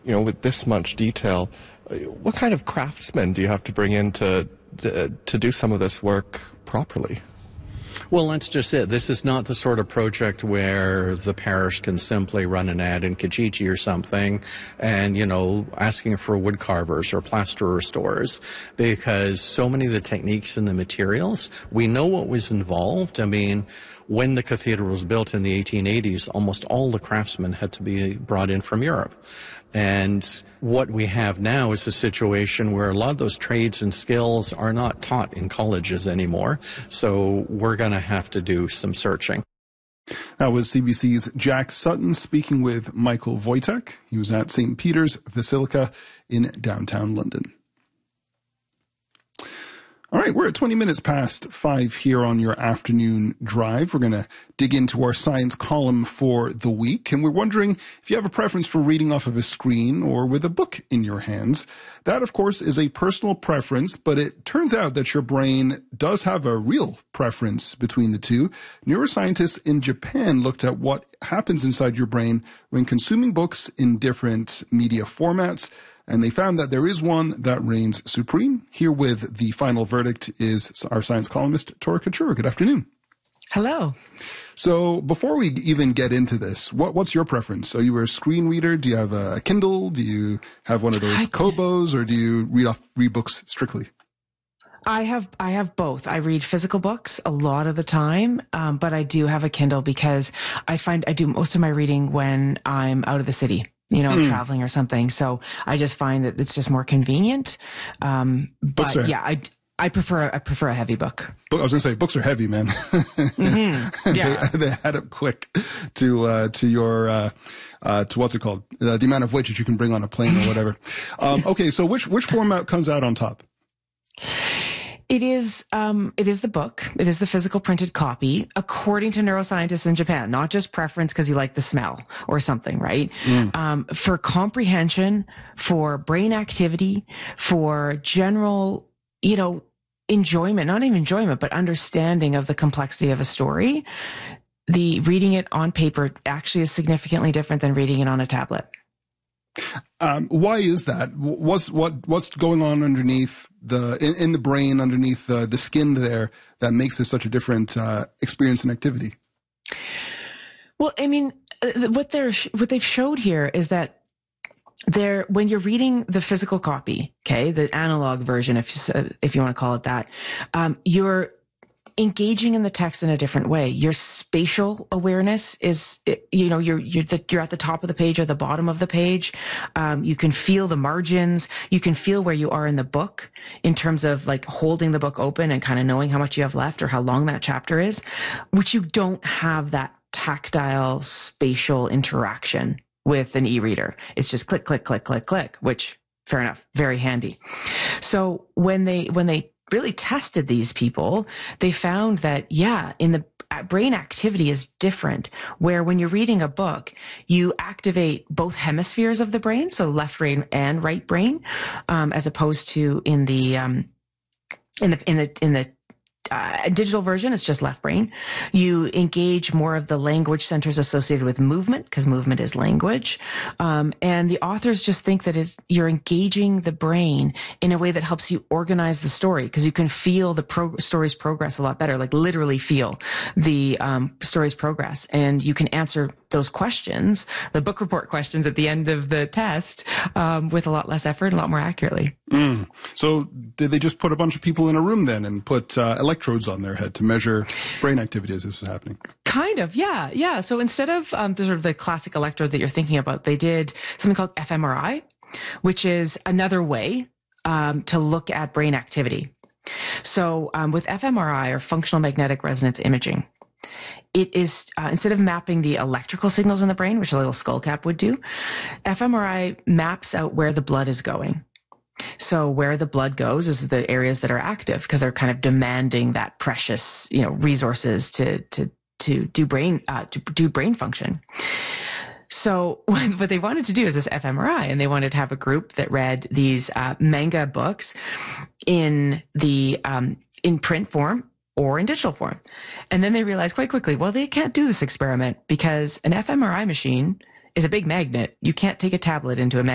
with this much detail, what kind of craftsmen do you have to bring in to do some of this work properly? Well, that's just it. This is not the sort of project where the parish can simply run an ad in Kijiji or something and, asking for wood carvers or plaster restorers, because so many of the techniques and the materials, we know what was involved. I mean, when the cathedral was built in the 1880s, almost all the craftsmen had to be brought in from Europe. And what we have now is a situation where a lot of those trades and skills are not taught in colleges anymore. So we're going to have to do some searching. That was CBC's Jack Sutton speaking with Michael Wojtek. He was at St. Peter's Basilica in downtown London. All right, we're at 20 minutes past 5 here on your afternoon drive. We're going to dig into our science column for the week, and we're wondering if you have a preference for reading off of a screen or with a book in your hands. That, of course, is a personal preference, but it turns out that your brain does have a real preference between the two. Neuroscientists in Japan looked at what happens inside your brain when consuming books in different media formats, and they found that there is one that reigns supreme. Here with the final verdict is our science columnist, Tora Kachura. Good afternoon. Hello. So before we even get into this, what's your preference? Are you a screen reader? Do you have a Kindle? Do you have one of those Kobos, or do you read books strictly? I have both. I read physical books a lot of the time, but I do have a Kindle because I find I do most of my reading when I'm out of the city. I'm traveling or something. So I just find that it's just more convenient. But yeah, I prefer a heavy book. I was going to say, books are heavy, man. Mm-hmm. Yeah. they add up quick to your, to what's it called? The amount of weight that you can bring on a plane or whatever. Okay. So which format comes out on top? It is the book. It is the physical printed copy, according to neuroscientists in Japan, not just preference because you like the smell or something, right? For comprehension, for brain activity, for general, enjoyment, not even enjoyment, but understanding of the complexity of a story, the reading it on paper actually is significantly different than reading it on a tablet. Why is that? What's going on underneath in the brain, underneath the skin there, that makes this such a different experience and activity? Well, I mean, what they've showed here is that when you're reading the physical copy, okay, the analog version, if you want to call it that, you're engaging in the text in a different way. Your spatial awareness is, you're at the top of the page or the bottom of the page. You can feel the margins. You can feel where you are in the book in terms of like holding the book open and kind of knowing how much you have left or how long that chapter is, which you don't have that tactile spatial interaction with an e-reader. It's just click, click, click, click, click, which fair enough, very handy. So when they really tested these people, they found that, in the brain activity is different, where when you're reading a book, you activate both hemispheres of the brain, so left brain and right brain, as opposed to in the digital version, it's just left brain. You engage more of the language centers associated with movement, because movement is language. And the authors just think that you're engaging the brain in a way that helps you organize the story, because you can feel the story's progress a lot better, like literally feel the story's progress. And you can answer those questions, the book report questions at the end of the test, with a lot less effort, a lot more accurately. So did they just put a bunch of people in a room then and put electrodes on their head to measure brain activity as this was happening? Kind of, yeah. So instead of the classic electrode that you're thinking about, they did something called fMRI, which is another way to look at brain activity. So with fMRI, or functional magnetic resonance imaging, it is, instead of mapping the electrical signals in the brain, which a little skull cap would do, fMRI maps out where the blood is going. So where the blood goes is the areas that are active, because they're kind of demanding that precious, resources to do brain function. So what they wanted to do is this fMRI, and they wanted to have a group that read these manga books in print form or in digital form. And then they realized quite quickly, well, they can't do this experiment because an fMRI machine is a big magnet. You can't take a tablet into a magnet.